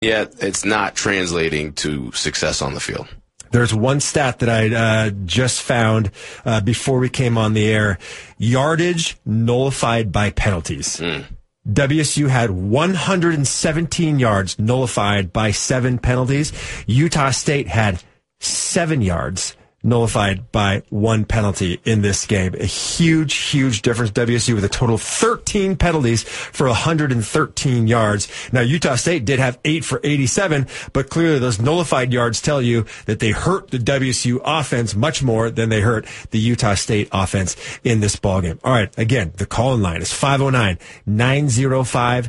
Yet it's not translating to success on the field. There's one stat that I just found before we came on the air. Yardage nullified by penalties. WSU had 117 yards nullified by 7 penalties. Utah State had 7 yards nullified by 1 penalty in this game. A huge, huge difference. WSU with a total of 13 penalties for 113 yards. Now, Utah State did have 8 for 87, but clearly those nullified yards tell you that they hurt the WSU offense much more than they hurt the Utah State offense in this ballgame. All right, again, the call-in line is 509-905-2014.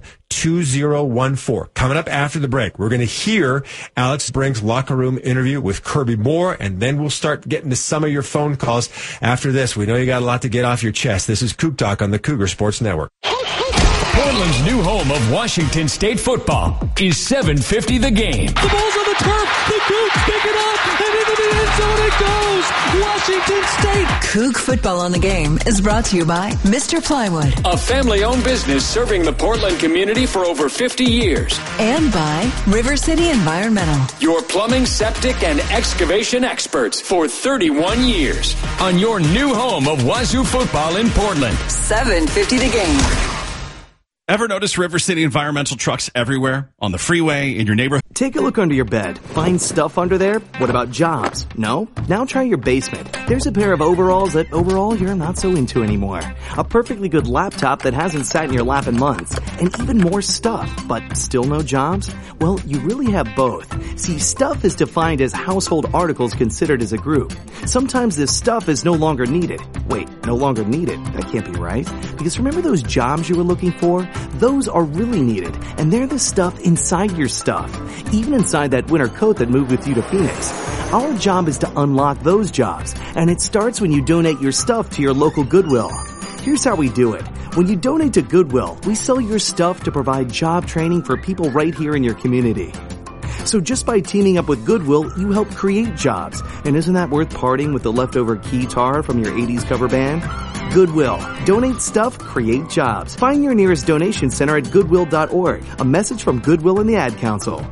Coming up after the break, we're going to hear Alex Brink's locker room interview with Kirby Moore, and then we'll start getting to some of your phone calls after this. We know you got a lot to get off your chest. This is Coug Talk on the Cougar Sports Network. Portland's new home of Washington State football is 750 The Game. The ball's on the turf. The Cougs pick it up, and into the end zone it goes. Washington State. Coug Football on the Game is brought to you by Mr. Plywood, a family-owned business serving the Portland community for over 50 years. And by River City Environmental, your plumbing, septic, and excavation experts for 31 years. On your new home of Wazoo football in Portland. 750 The Game. Ever notice River City Environmental trucks everywhere? On the freeway, in your neighborhood? Take a look under your bed. Find stuff under there? What about jobs? No? Now try your basement. There's a pair of overalls that overall you're not so into anymore. A perfectly good laptop that hasn't sat in your lap in months. And even more stuff, but still no jobs? Well, you really have both. See, stuff is defined as household articles considered as a group. Sometimes this stuff is no longer needed. Wait, no longer needed? That can't be right. Because remember those jobs you were looking for? Those are really needed, and they're the stuff inside your stuff, even inside that winter coat that moved with you to Phoenix. Our job is to unlock those jobs, and it starts when you donate your stuff to your local Goodwill. Here's how we do it. When you donate to Goodwill, we sell your stuff to provide job training for people right here in your community. So just by teaming up with Goodwill, you help create jobs. And isn't that worth parting with the leftover keytar from your 80s cover band? Goodwill. Donate stuff, create jobs. Find your nearest donation center at goodwill.org. A message from Goodwill and the Ad Council.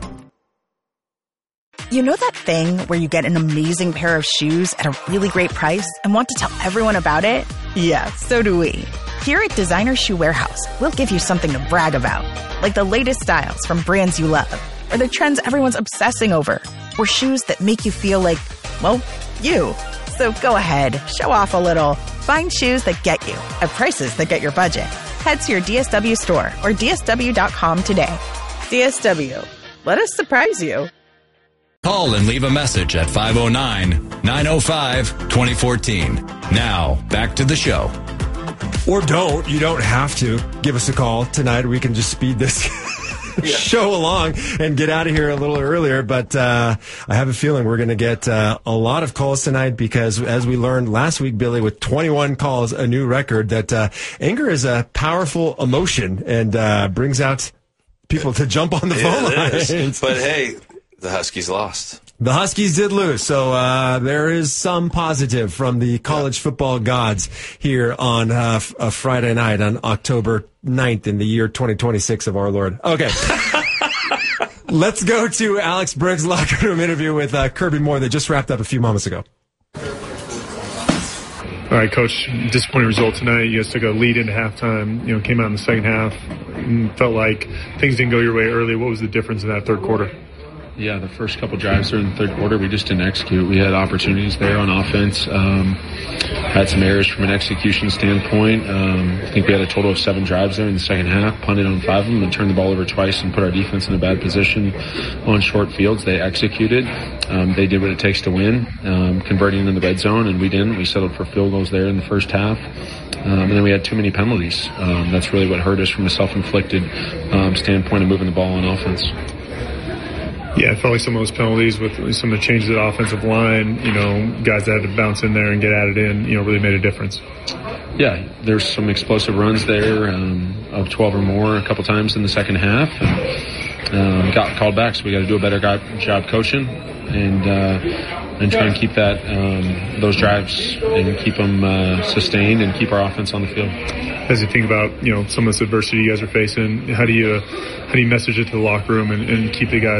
You know that thing where you get an amazing pair of shoes at a really great price and want to tell everyone about it? Yeah, so do we. Here at Designer Shoe Warehouse, we'll give you something to brag about, like the latest styles from brands you love, or the trends everyone's obsessing over, or shoes that make you feel like, well, you. So go ahead, show off a little. Find shoes that get you at prices that get your budget. Head to your DSW store or DSW.com today. DSW. Let us surprise you. Call and leave a message at 509-905-2014. Now, back to the show. Or don't. You don't have to give us a call tonight. We can just speed this show along and get out of here a little earlier. But I have a feeling we're going to get a lot of calls tonight because, as we learned last week, Billy, with 21 calls, a new record, that anger is a powerful emotion and brings out people to jump on the phone lines. But hey, the Huskies lost. The Huskies did lose, so there is some positive from the college football gods here on a Friday night on October 9th in the year 2026 of our Lord. Okay. Let's go to Alex Brink's locker room interview with Kirby Moore that just wrapped up a few moments ago. All right, Coach, disappointing result tonight. You guys took a lead into halftime, came out in the second half, and felt like things didn't go your way early. What was the difference in that third quarter? Yeah, the first couple drives during the third quarter, we just didn't execute. We had opportunities there on offense. Had some errors from an execution standpoint. I think we had a total of 7 drives there in the second half, punted on 5 of them, and turned the ball over twice and put our defense in a bad position on short fields. They executed. They did what it takes to win, converting in the red zone, and we didn't. We settled for field goals there in the first half. And then we had too many penalties. That's really what hurt us from a self-inflicted standpoint of moving the ball on offense. Yeah, I felt like some of those penalties with some of the changes at the offensive line, guys that had to bounce in there and get added in, really made a difference. Yeah, there's some explosive runs there of 12 or more a couple times in the second half. got called back. So we got to do a better job coaching and try and keep that those drives and keep them sustained and keep our offense on the field. As you think about some of this adversity you guys are facing, how do you message it to the locker room and keep the guys